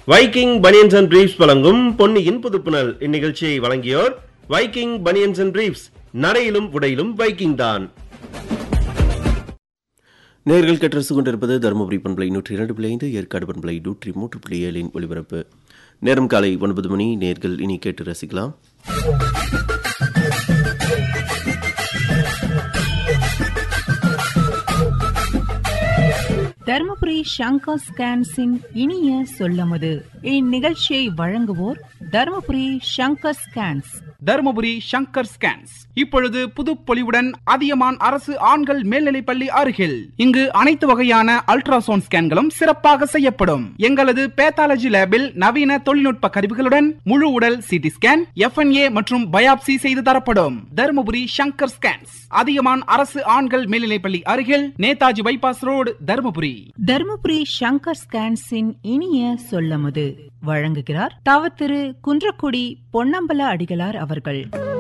Viking banians and briefs வழங்கும் பொன்னியின் புதுப்புணல். இந்நிகழ்ச்சியை வழங்கியோர் வைக்கிங் பனியன்ஸ் அண்ட் பிரீஃப்ஸ். நடையிலும் உடையிலும் வைக்கிங் தான். நேர்கள் கற்றரசு கொண்டிருப்பது தருமபுரி பண்பலை 102.5, ஏற்காடு பண்பலை 103.7 ஒலிபரப்பு. நேரம் காலை 9 மணி. நேர்கள் இனி கேட்டு ரசிக்கலாம். தர்மபுரி சங்கர் ஸ்கேன்ஸின் இனிய சொல்லமுது. இந்நிகழ்ச்சியை வழங்குவோர் தர்மபுரி சங்கர் ஸ்கேன்ஸ். தர்மபுரி சங்கர் ஸ்கேன்ஸ் இப்பொழுது புதுப்பொலிவுடன் அதியமான் அரசு ஆண்கள் மேல்நிலைப்பள்ளி அருகில். இங்கு அனைத்து வகையான அல்ட்ராசவுண்ட் ஸ்கேன்களும் சிறப்பாக செய்யப்படும். எங்களது பேத்தாலஜி லேபில் நவீன தொழில்நுட்ப கருவிகளுடன் முழு உடல் சிடி ஸ்கேன், FNA மற்றும் பயாப்சி செய்து தரப்படும். தர்மபுரி சங்கர் ஸ்கேன்ஸ், அதியமான் அரசு ஆண்கள் மேல்நிலைப்பள்ளி அருகில், நேதாஜி பைபாஸ் ரோடு, தர்மபுரி. தர்மபுரி சங்கர் ஸ்கேன்ஸின் இனிய சொல்லமுது வழங்குகிறார் தவத்திரு குன்றக்குடி பொன்னம்பல அடிகளார் அவர்கள்.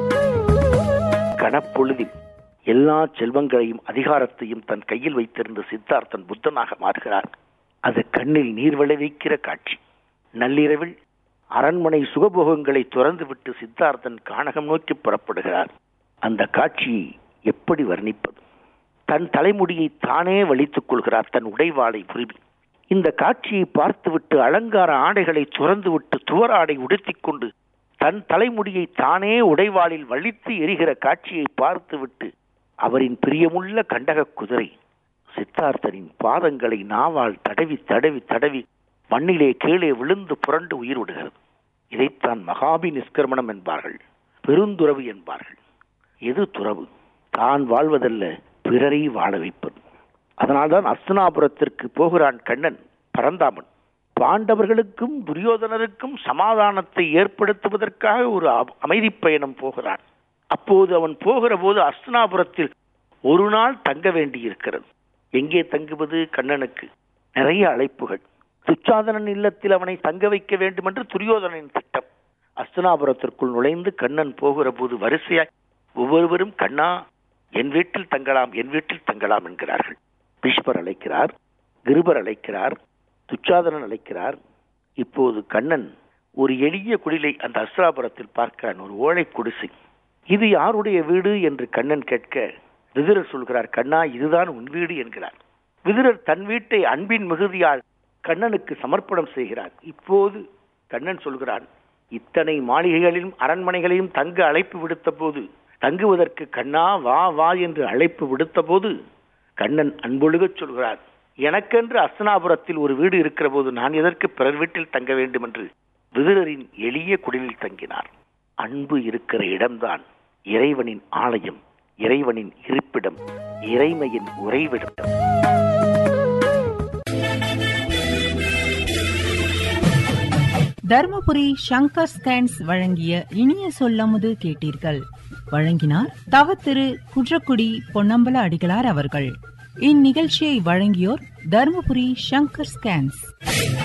கணப்பொழுதில் எல்லா செல்வங்களையும் அதிகாரத்தையும் தன் கையில் வைத்திருந்த சித்தார்த்தன் புத்தனாக மாறுகிறார். அது கண்ணில் நீர் விளைவிக்கிற காட்சி. நள்ளிரவில் அரண்மனை சுகபோகங்களை துறந்துவிட்டு சித்தார்த்தன் கானகம் நோக்கி புறப்படுகிறார். அந்த காட்சியை எப்படி வர்ணிப்பது? தன் தலைமுடியை தானே வலித்துக் கொள்கிறார், தன் உடைவாளை உருவி. இந்த காட்சியை பார்த்துவிட்டு அலங்கார ஆடைகளை துறந்துவிட்டு துவராடை உடுத்திக் கொண்டு தன் தலைமுடியை தானே உடைவாளில் வலித்து எரிகிற காட்சியை பார்த்துவிட்டு அவரின் பிரியமுள்ள கண்டக குதிரை சித்தார்த்தனின் பாதங்களை நாவால் தடவி தடவி தடவி மண்ணிலே கீழே விழுந்து புரண்டு உயிர் விடுகிறது. இதைத்தான் மகாபி நிஷ்கிரமணம் என்பார்கள், பெருந்துறவு என்பார்கள். எது துறவு? தான் வாழ்வதல்ல, பிறரை வாழ வைப்பது. அதனால்தான் அஸ்தினாபுரத்திற்கு போகிறான் கண்ணன், பரந்தாமன். பாண்டவர்களுக்கும் துரியோதனருக்கும் சமாதானத்தை ஏற்படுத்துவதற்காக ஒரு அமைதி பயணம் போகிறான். அப்போது அவன் போகிற போது அஸ்தினாபுரத்தில் ஒரு நாள் தங்க வேண்டியிருக்கிறது. எங்கே தங்குவது? கண்ணனுக்கு நிறைய அழைப்புகள். துச்சாதனன் இல்லத்தில் அவனை தங்க வைக்க வேண்டும் என்று துரியோதனின் திட்டம். அஸ்தினாபுரத்திற்குள் நுழைந்து கண்ணன் போகிற போது வரிசையாய் ஒவ்வொருவரும் கண்ணா என் வீட்டில் தங்கலாம், என் வீட்டில் தங்கலாம் என்கிறார்கள். பீஷ்மர் அழைக்கிறார், கிருபர் அழைக்கிறார், துச்சாதனன் அழைக்கிறார். இப்போது கண்ணன் ஒரு எளிய குடிலை அந்த அஸ்தினாபுரத்தில் பார்க்கிறான், ஒரு ஓலை குடிசை. இது யாருடைய வீடு என்று கண்ணன் கேட்க விதுரர் சொல்கிறார், கண்ணா இதுதான் உன் வீடு என்கிறார். விதுரர் தன் வீட்டை அன்பின் மிகுதியால் கண்ணனுக்கு சமர்ப்பணம் செய்கிறார். இப்போது கண்ணன் சொல்கிறான், இத்தனை மாளிகைகளிலும் அரண்மனைகளையும் தங்க அழைப்பு விடுத்த போது, தங்குவதற்கு கண்ணா வா வா என்று அழைப்பு விடுத்த போது கண்ணன் அன்பொழுகச் சொல்கிறார், எனக்கென்று அஸ்தினாபுரத்தில் ஒரு வீடு இருக்கிற போது நான் எதற்கு பிறர் வீட்டில் தங்க வேண்டும் என்று விதுரரின் எளிய குடிலில் தங்கினார். அன்பு இருக்கிற இடம்தான் இறைவனின் ஆலயம், இறைவனின் இருப்பிடம், இறைமையின் உறைவிடம். தர்மபுரி சங்கர் ஸ்கேன்ஸ் வழங்கிய இனிய சொல்லமுது கேட்டீர்கள். வழங்கினார் தவத்திரு குன்றக்குடி பொன்னம்பல அடிகளார் அவர்கள். இந்நிகழ்ச்சியை வழங்கியோர் தர்மபுரி சங்கர் ஸ்கேன்ஸ்.